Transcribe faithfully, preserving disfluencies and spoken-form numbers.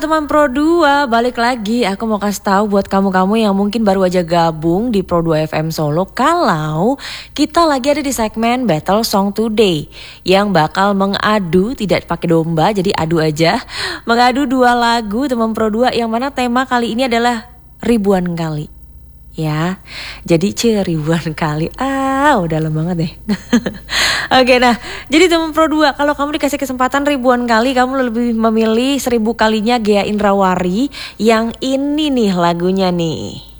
Teman Pro dua, balik lagi. Aku mau kasih tahu buat kamu-kamu yang mungkin baru aja gabung di Pro dua F M Solo, kalau kita lagi ada di segmen Battle Song Today yang bakal mengadu, tidak pakai domba, jadi adu aja. Mengadu dua lagu teman Pro dua yang mana tema kali ini adalah ribuan kali. Ya, jadi ce ribuan kali. Ah, udah lama banget deh. Oke, nah, jadi teman Pro dua, kalau kamu dikasih kesempatan ribuan kali, kamu lebih memilih seribu kalinya Ghea Indrawari. Yang ini nih lagunya nih.